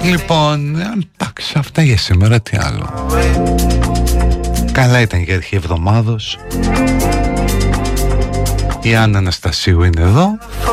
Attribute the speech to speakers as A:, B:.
A: Λοιπόν, εντάξει, αυτά για σήμερα, τι άλλο. Καλά ήταν για αρχή εβδομάδος. Η Άννα Αναστασίου είναι εδώ.